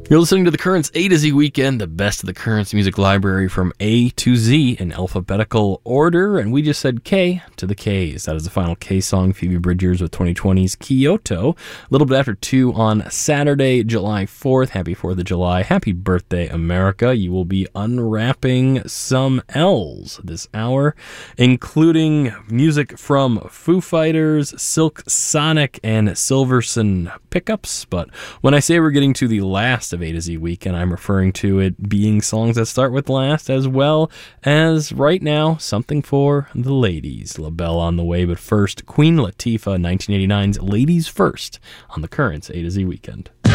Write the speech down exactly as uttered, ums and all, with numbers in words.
You're listening to the Currents A to Z Weekend, the best of the Currents music library from A to Z in alphabetical order, and we just said K to the K's. That is the final K song, Phoebe Bridgers with twenty twenty's Kyoto. A little bit after two on Saturday, July fourth. Happy fourth of July. Happy birthday, America. You will be unwrapping some L's this hour, including music from Foo Fighters, Silk Sonic, and Silverson Pickups. But when I say we're getting to the last of A to Z Weekend, I'm referring to it being songs that start with last, as well as right now something for the ladies. LaBelle on the way, but first Queen Latifah, nineteen eighty-nine's Ladies First on the Currents A to Z Weekend.